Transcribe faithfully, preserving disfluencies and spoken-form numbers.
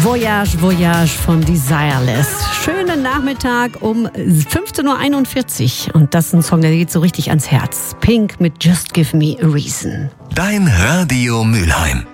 Voyage, Voyage von Desireless. Schönen Nachmittag um fünfzehn Uhr einundvierzig. Und das ist ein Song, der geht so richtig ans Herz. Pink mit Just Give Me a Reason. Dein Radio Mülheim.